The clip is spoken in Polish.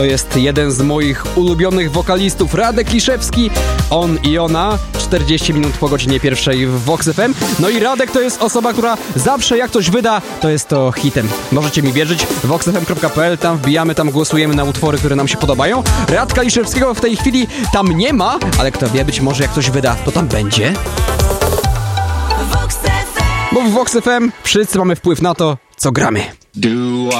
To jest jeden z moich ulubionych wokalistów, Radek Liszewski. On i ona, 40 minut po godzinie 1 w Vox FM. No i Radek to jest osoba, która zawsze jak coś wyda, to jest to hitem. Możecie mi wierzyć, voxfm.pl, tam wbijamy, tam głosujemy na utwory, które nam się podobają. Radka Liszewskiego w tej chwili tam nie ma, ale kto wie, być może jak coś wyda, to tam będzie. Bo w Vox FM wszyscy mamy wpływ na to, co gramy.